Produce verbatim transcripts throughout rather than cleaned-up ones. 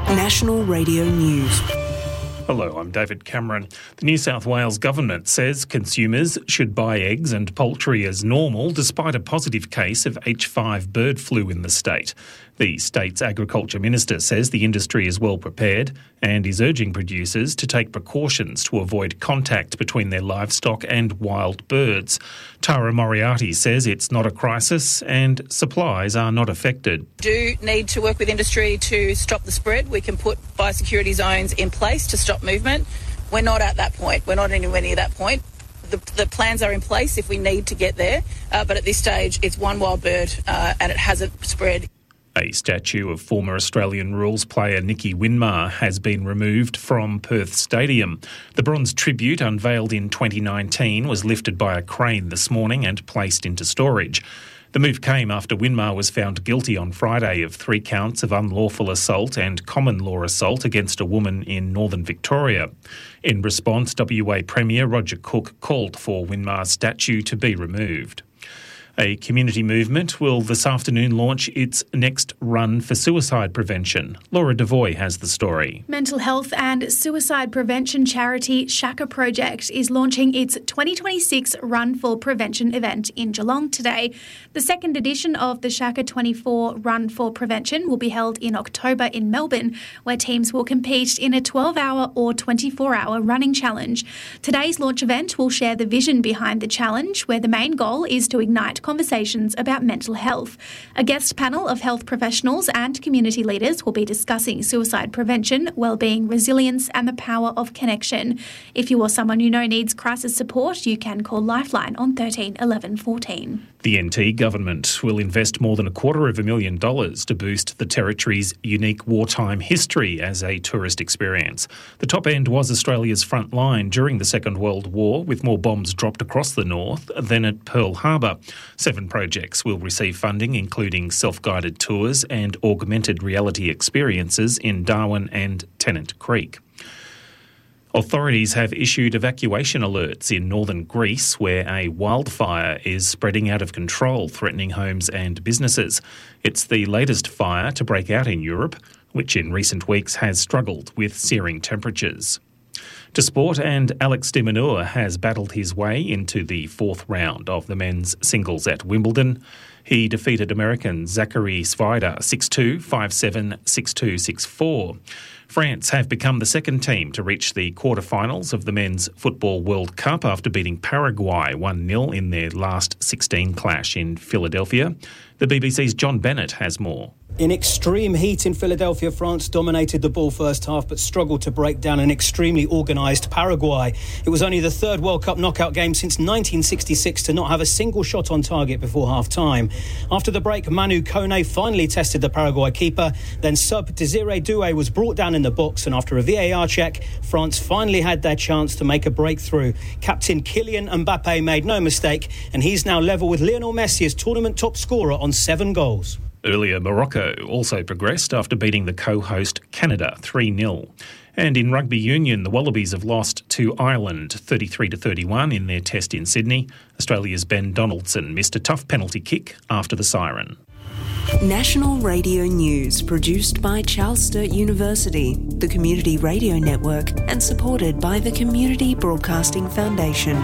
National Radio News. Hello, I'm David Cameron. The New South Wales Government says consumers should buy eggs and poultry as normal despite a positive case of H five bird flu in the state. The state's Agriculture Minister says the industry is well prepared and is urging producers to take precautions to avoid contact between their livestock and wild birds. Tara Moriarty says it's not a crisis and supplies are not affected. We do need to work with industry to stop the spread. We can put biosecurity zones in place to stop movement. We're not at that point. We're not anywhere near that point. The, the plans are in place if we need to get there, uh, but at this stage it's one wild bird uh, and it hasn't spread. A statue of former Australian rules player Nicky Winmar has been removed from Perth Stadium. The bronze tribute, unveiled in twenty nineteen, was lifted by a crane this morning and placed into storage. The move came after Winmar was found guilty on Friday of three counts of unlawful assault and common law assault against a woman in northern Victoria. In response, W A Premier Roger Cook called for Winmar's statue to be removed. A community movement will this afternoon launch its next run for suicide prevention. Laura Devoy has the story. Mental health and suicide prevention charity Shaka Project is launching its twenty twenty-six Run for Prevention event in Geelong today. The second edition of the Shaka twenty-four Run for Prevention will be held in October in Melbourne, where teams will compete in a twelve-hour or twenty-four hour running challenge. Today's launch event will share the vision behind the challenge, where the main goal is to ignite conversations about mental health. A guest panel of health professionals and community leaders will be discussing suicide prevention, wellbeing, resilience and the power of connection. If you or someone you know needs crisis support, you can call Lifeline on thirteen eleven fourteen. The N T government will invest more than a quarter of a million dollars to boost the territory's unique wartime history as a tourist experience. The top end was Australia's front line during the Second World War, with more bombs dropped across the north than at Pearl Harbor. Seven projects will receive funding, including self-guided tours and augmented reality experiences in Darwin and Tennant Creek. Authorities have issued evacuation alerts in northern Greece, where a wildfire is spreading out of control, threatening homes and businesses. It's the latest fire to break out in Europe, which in recent weeks has struggled with searing temperatures. To sport, and Alex de Minaur has battled his way into the fourth round of the men's singles at Wimbledon. He defeated American Zachary Svider six two, five seven, six two, six four. France have become the second team to reach the quarterfinals of the Men's Football World Cup after beating Paraguay one nil in their last sixteen clash in Philadelphia. The B B C's John Bennett has more. In extreme heat in Philadelphia, France dominated the ball first half but struggled to break down an extremely organised Paraguay. It was only the third World Cup knockout game since nineteen sixty-six to not have a single shot on target before half-time. After the break, Manu Kone finally tested the Paraguay keeper. Then sub Desiree Doué was brought down in the box, and after a V A R check, France finally had their chance to make a breakthrough. Captain Kylian Mbappe made no mistake, and he's now level with Lionel Messi as tournament top scorer on seven goals. Earlier, Morocco also progressed after beating the co-host Canada three nil. And in rugby union, the Wallabies have lost to Ireland thirty-three to thirty-one in their test in Sydney. Australia's Ben Donaldson missed a tough penalty kick after the siren. National Radio News, produced by Charles Sturt University, the Community Radio Network, and supported by the Community Broadcasting Foundation.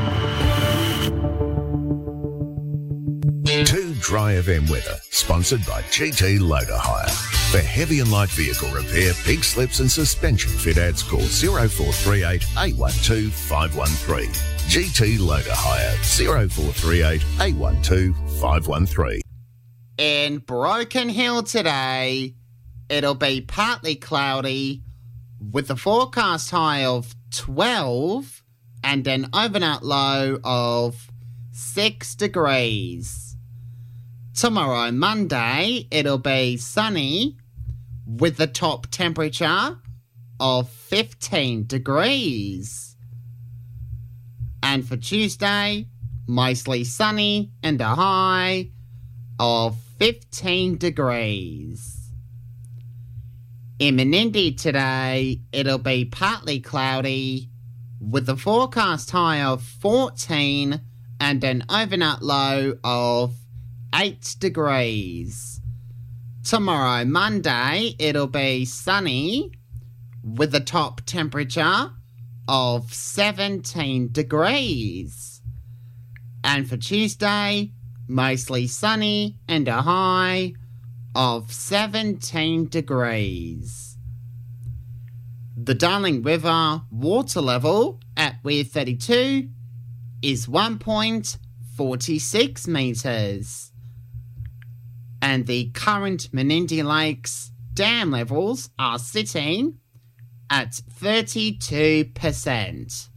Two Dry F M weather, sponsored by G T Loader Hire. For heavy and light vehicle repair, pink slips and suspension fit outs, call oh four three eight, eight one two, five one three. G T Loader Hire, oh four three eight, eight one two, five one three. In Broken Hill today, it'll be partly cloudy with a forecast high of twelve and an overnight low of six degrees. Tomorrow, Monday, it'll be sunny with the top temperature of fifteen degrees. And for Tuesday, mostly sunny and a high of fifteen degrees. In Menindee today, it'll be partly cloudy with a forecast high of fourteen and an overnight low of eight degrees. Tomorrow, Monday, it'll be sunny with a top temperature of seventeen degrees. And for Tuesday, mostly sunny and a high of seventeen degrees. The Darling River water level at Weir thirty-two is one point four six metres. And the current Menindee Lakes dam levels are sitting at thirty-two percent.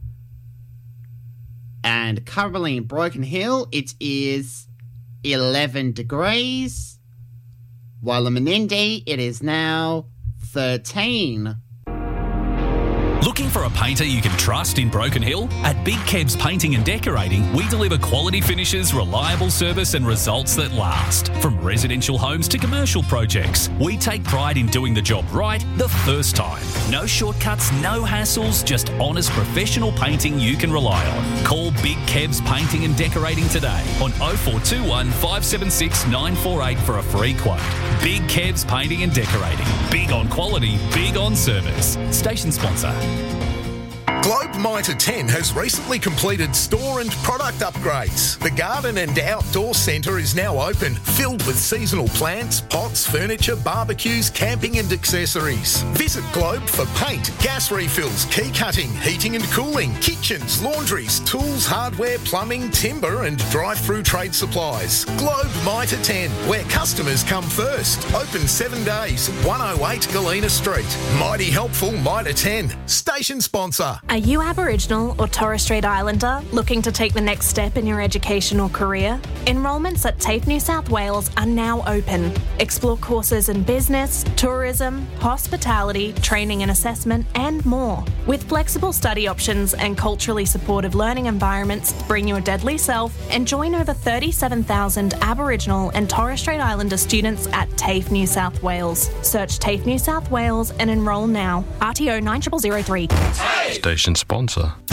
And currently in Broken Hill, it is eleven degrees, while in Menindee, it is now thirteen. Looking for a painter you can trust in Broken Hill? At Big Kebs Painting and Decorating, we deliver quality finishes, reliable service and results that last. From residential homes to commercial projects, we take pride in doing the job right the first time. No shortcuts, no hassles, just honest professional painting you can rely on. Call Big Kebs Painting and Decorating today on oh four two one, five seven six, nine four eight for a free quote. Big Kebs Painting and Decorating. Big on quality, big on service. Station sponsor. Globe Mitre ten has recently completed store and product upgrades. The garden and outdoor centre is now open, filled with seasonal plants, pots, furniture, barbecues, camping and accessories. Visit Globe for paint, gas refills, key cutting, heating and cooling, kitchens, laundries, tools, hardware, plumbing, timber and drive-through trade supplies. Globe Mitre ten, where customers come first. Open seven days, one oh eight Galena Street. Mighty helpful Mitre ten. Station sponsor. Are you Aboriginal or Torres Strait Islander looking to take the next step in your education or career? Enrolments at TAFE New South Wales are now open. Explore courses in business, tourism, hospitality, training and assessment, and more. With flexible study options and culturally supportive learning environments, bring your deadly self and join over thirty-seven thousand Aboriginal and Torres Strait Islander students at TAFE New South Wales. Search TAFE New South Wales and enrol now. R T O nine zero zero zero three. Station sponsor.